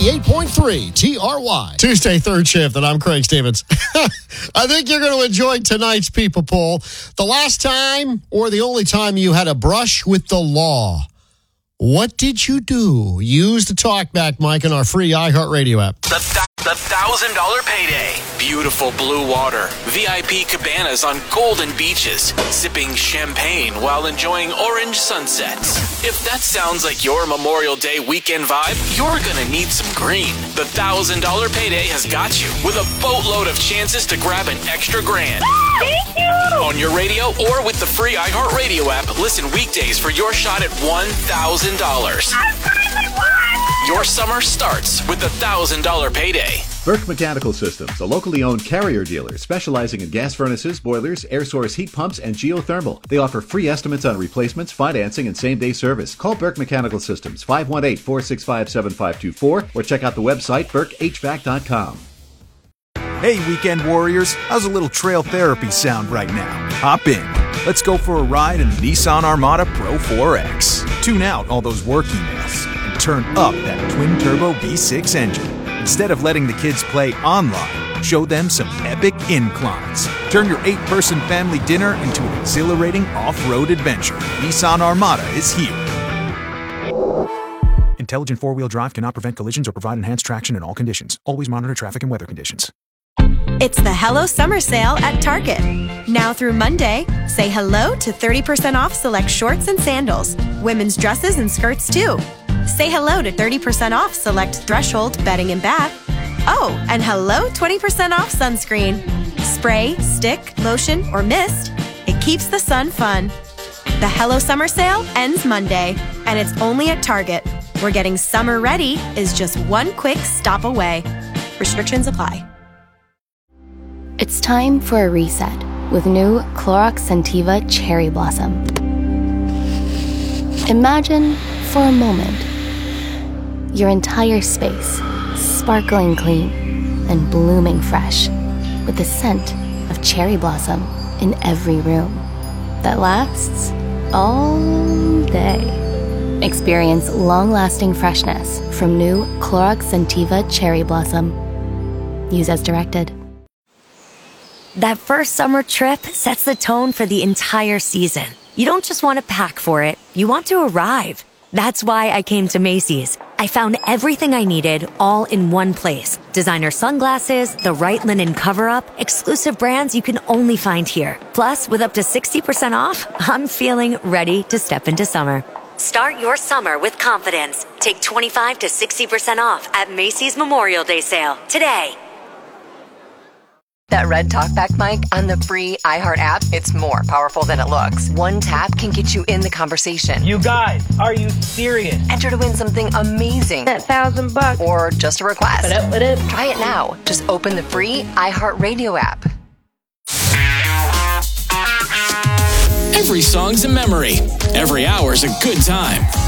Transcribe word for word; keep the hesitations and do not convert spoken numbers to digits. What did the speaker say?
ninety-eight point three T R Y. Tuesday, third shift, and I'm Craig Stevens. I think you're going to enjoy tonight's People Poll. The last time or the only time you had a brush with the law. What did you do? Use the TalkBack mic in our free iHeartRadio app. The, th- the one thousand dollars payday. Beautiful blue water. V I P cabanas on golden beaches. Sipping champagne while enjoying orange sunsets. If that sounds like your Memorial Day weekend vibe, you're going to need some green. The one thousand dollars payday has got you with a boatload of chances to grab an extra grand. Thank you! On your radio or with the free iHeartRadio app, listen weekdays for your shot at one thousand dollars. I finally won! Your summer starts with the one thousand dollars payday. Burke Mechanical Systems, a locally owned Carrier dealer specializing in gas furnaces, boilers, air source heat pumps, and geothermal. They offer free estimates on replacements, financing, and same-day service. Call Burke Mechanical Systems, five one eight, four six five, seven five two four, or check out the website burke h v a c dot com. Hey, weekend warriors, how's a little trail therapy sound right now? Hop in. Let's go for a ride in the Nissan Armada Pro four X. Tune out all those work emails and turn up that twin-turbo V six engine. Instead of letting the kids play online, show them some epic inclines. Turn your eight-person family dinner into an exhilarating off-road adventure. Nissan Armada is here. Intelligent four-wheel drive cannot prevent collisions or provide enhanced traction in all conditions. Always monitor traffic and weather conditions. It's the Hello Summer Sale at Target. Now through Monday, say hello to thirty percent off select shorts and sandals, women's dresses and skirts too. Say hello to thirty percent off select Threshold bedding and bath. Oh, and hello twenty percent off sunscreen. Spray, stick, lotion, or mist. It keeps the sun fun. The Hello Summer Sale ends Monday, and it's only at Target, where getting summer ready is just one quick stop away. Restrictions apply. It's time for a reset with new Clorox Scentiva Cherry Blossom. Imagine, for a moment, your entire space sparkling clean and blooming fresh with the scent of cherry blossom in every room that lasts all day. Experience long-lasting freshness from new Clorox Scentiva Cherry Blossom. Use as directed. That first summer trip sets the tone for the entire season. You don't just want to pack for it, you want to arrive. That's why I came to Macy's. I found everything I needed all in one place. Designer sunglasses, the right linen cover-up, exclusive brands you can only find here. Plus, with up to sixty percent off, I'm feeling ready to step into summer. Start your summer with confidence. Take twenty-five to sixty percent off at Macy's Memorial Day sale today. That red talkback mic on the free iHeart app, it's more powerful than it looks. One tap can get you in the conversation. You guys, are you serious? Enter to win something amazing. That thousand bucks. Or just a request. What up, what up? Try it now. Just open the free iHeart Radio app. Every song's a memory. Every hour's a good time.